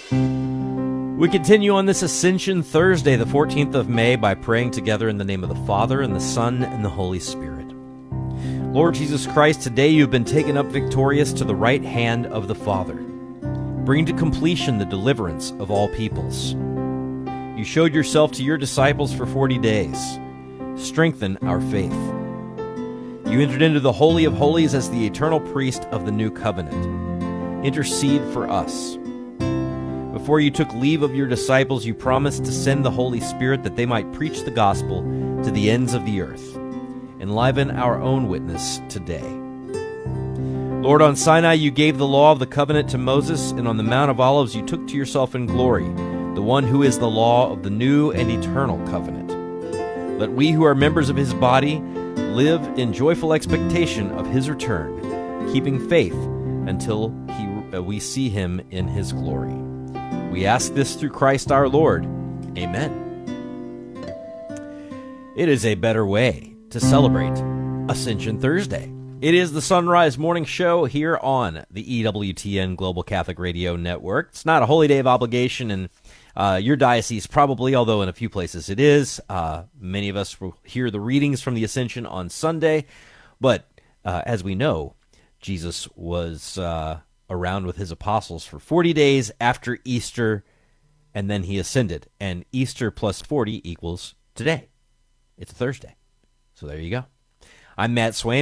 We continue on this Ascension Thursday, the 14th of May, by praying together in the name of the Father, and the Son, and the Holy Spirit. Lord Jesus Christ, today you've been taken up victorious to the right hand of the Father. Bring to completion the deliverance of all peoples. You showed yourself to your disciples for 40 days. Strengthen our faith. You entered into the Holy of Holies as the eternal priest of the new covenant. Intercede for us. Before you took leave of your disciples, you promised to send the Holy Spirit that they might preach the gospel to the ends of the earth. Enliven our own witness today. Lord, on Sinai you gave the law of the covenant to Moses, and on the Mount of Olives you took to yourself in glory the one who is the law of the new and eternal covenant. Let we who are members of his body live in joyful expectation of his return, keeping faith until we see him in his glory. We ask this through Christ our Lord. Amen. It is a better way to celebrate Ascension Thursday. It is the Sunrise Morning Show here on the EWTN Global Catholic Radio Network. It's not a holy day of obligation in your diocese, probably, although in a few places it is. Many of us will hear the readings from the Ascension on Sunday. But as we know, Jesus was around with his apostles for 40 days after Easter, and then he ascended. And Easter plus 40 equals today. It's a Thursday. So there you go. I'm Matt Swain.